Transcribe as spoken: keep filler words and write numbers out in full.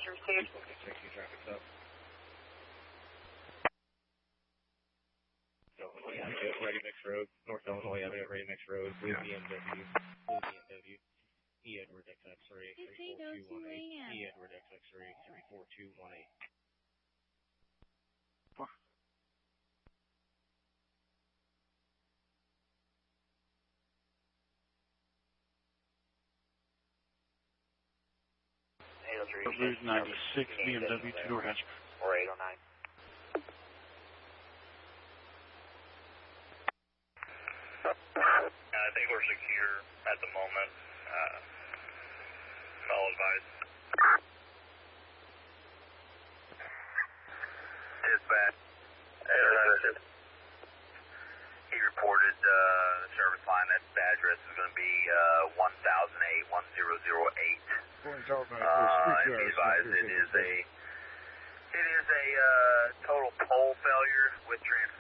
received. Okay, thank you, traffic's up. Illinois Avenue, Ready Mix Road, North Illinois Avenue, Ready Mix Road, Blue B M W, Blue B M W, E Edward X X-ray, three four two one eight, E Edward X X-ray, three four two one eight. Route ninety-six, B M W, two-door hatchback. Or eight oh nine. I think we're secure at the moment. Uh, all advised. Dispatch. He reported uh, the service line. That address is going to be uh, one thousand eight, one thousand eight. Uh, and be advised it is a it is a uh, total pole failure with transfer.